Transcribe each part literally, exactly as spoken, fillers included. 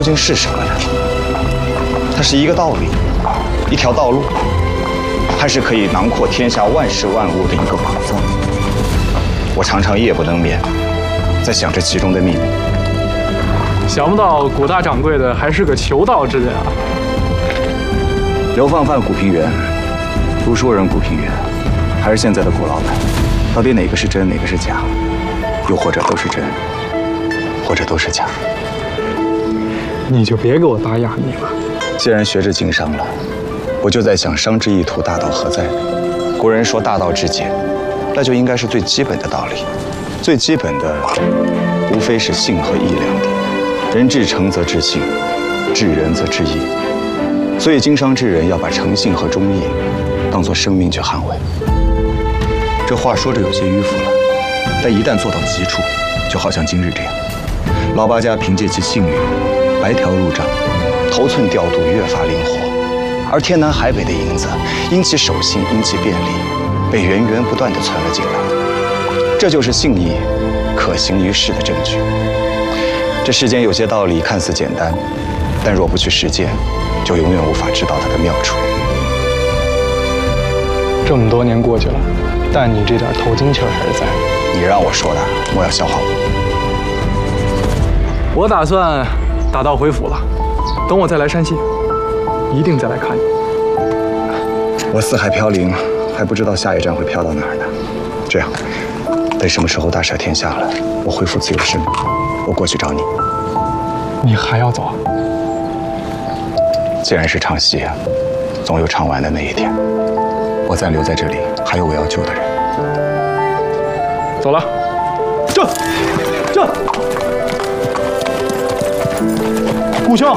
究竟是什么呢？它是一个道理，一条道路，还是可以囊括天下万事万物的一个宝藏？我常常夜不能眠，在想这其中的秘密。 想不到古大掌柜的还是个求道之人啊！ 流放犯古平原，读书人古平原，还是现在的古老板，到底哪个是真，哪个是假？又或者都是真，或者都是假？ 你就别给我打哑谜了。 既然学至经商了，我就在想，商之意图，大道何在？古人说大道至简，那就应该是最基本的道理。最基本的，无非是信和义两点。人至诚则至信，至仁则至义。所以经商之人要把诚信和忠义当作生命去捍卫。这话说着有些迂腐了，但一旦做到极处，就好像今日这样，老八家凭借其信誉，白条入账，头寸调度越发灵活，而天南海北的银子因其守信，因其便利，被源源不断地存了进来。这就是信义可行于世的证据。这世间有些道理看似简单，但若不去实践，就永远无法知道它的妙处。 这么多年过去了，但你这点头巾气儿还是在。 你让我说的，莫要消耗我。 我打算打道回府了，等我再来山西，一定再来看你。 我四海飘零，还不知道下一站会飘到哪儿呢。这样，等什么时候大赦天下了，我恢复自由身，我过去找你。 你还要走啊？ 既然是唱戏啊，总有唱完的那一天。我暂留在这里，还有我要救的人。 走了，这这，顾兄，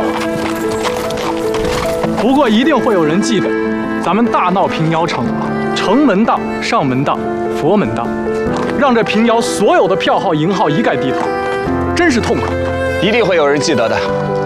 不过一定会有人记得，咱们大闹平遥城，城门道、上门道、佛门道，让这平遥所有的票号、银号一概低头，真是痛快。 一定会有人记得的。